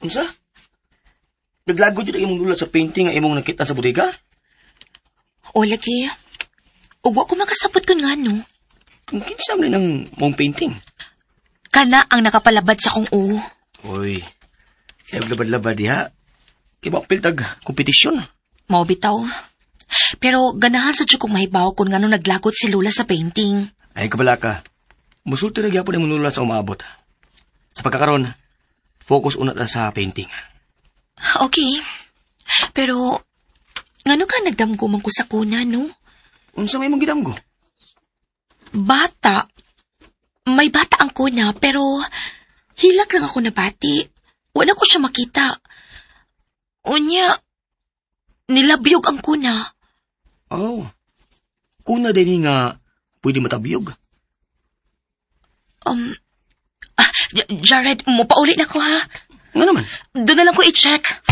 Unsa? Naglagod yun ang imong lula sa painting nga imong nakita sa bodega? O, lagi. Ugwa ko makasapot kun nga, no? Kung kinsa man ang mong painting? Kana ang nakapalabad sa kong o. Uy, kaya labad-labad diha. Kaya makapiltag kompetisyon. Mao bitaw. Pero ganahan sa kong mahibaw kung nga nung naglagot si Lula sa painting. Ay, kabala ka. Musulti na gyapon ang lula sa umabot. Sa pagkakaroon, focus una ta sa painting. Okay. Pero, ngano ka nagdamgo man ko sa kuna, no? Unsa may mong gidamgo? Bata. May bata ang kuna, pero hilak lang ako nabati. Wala ko siya makita. Unya, nilabyog ang kuna. Oh. Kuna din nga pwede matabiyog. Jared, mo paulit na ko ha. Nga naman? Doon na lang ko i-check.